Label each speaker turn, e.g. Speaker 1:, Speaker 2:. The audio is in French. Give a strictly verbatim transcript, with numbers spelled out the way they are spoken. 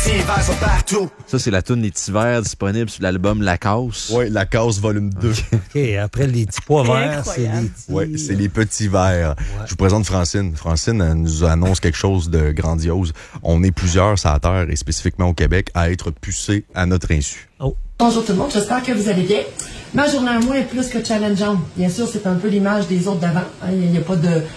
Speaker 1: petits verts sont partout.
Speaker 2: Ça, c'est la toune Les Petits Verts disponible sur l'album La Casse.
Speaker 3: Oui, La Casse volume deux.
Speaker 4: OK, après les petits pois verts, c'est les
Speaker 5: Incroyable.
Speaker 4: petits...
Speaker 3: Oui, c'est les petits verts.
Speaker 4: Ouais.
Speaker 3: Je vous présente Francine. Francine, elle nous annonce quelque chose de grandiose. On est plusieurs sur la Terre, et spécifiquement au Québec, à être pucés à notre insu.
Speaker 4: Oh.
Speaker 6: Bonjour tout le monde, j'espère que vous allez bien. Ma journée à moi est plus que challengeante. Bien sûr, c'est un peu l'image des autres d'avant. Il n'y a pas de